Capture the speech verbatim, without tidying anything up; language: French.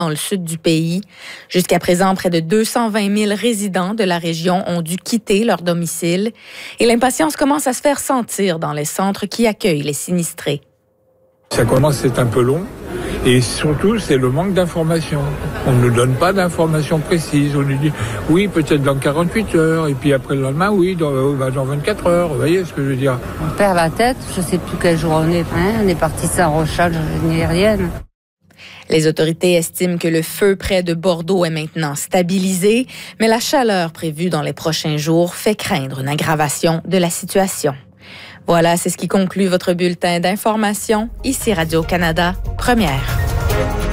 dans le sud du pays. Jusqu'à présent, près de deux cent vingt mille résidents de la région ont dû quitter leur domicile et l'impatience commence à se faire sentir dans les centres qui accueillent les sinistrés. Ça commence à être un peu long et surtout, c'est le manque d'informations. On ne nous donne pas d'informations précises. On nous dit, oui, peut-être dans quarante-huit heures et puis après le lendemain, oui, dans, dans vingt-quatre heures. Vous voyez ce que je veux dire? On perd la tête, je ne sais plus quel jour on est. Hein, on est parti sans recharge aérienne. Les autorités estiment que le feu près de Bordeaux est maintenant stabilisé, mais la chaleur prévue dans les prochains jours fait craindre une aggravation de la situation. Voilà, c'est ce qui conclut votre bulletin d'information. Ici Radio-Canada, première.